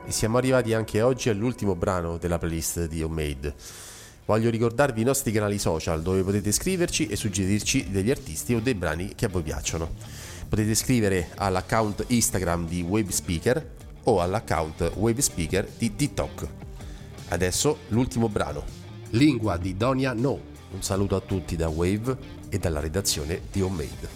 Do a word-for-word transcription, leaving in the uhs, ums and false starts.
E siamo arrivati anche oggi all'ultimo brano della playlist di Homemade. Voglio ricordarvi i nostri canali social dove potete scriverci e suggerirci degli artisti o dei brani che a voi piacciono. Potete scrivere all'account Instagram di Wave Speaker o all'account Wave Speaker di TikTok. Adesso l'ultimo brano, Lingua di Donia No. Un saluto a tutti da Wave e dalla redazione di Homemade.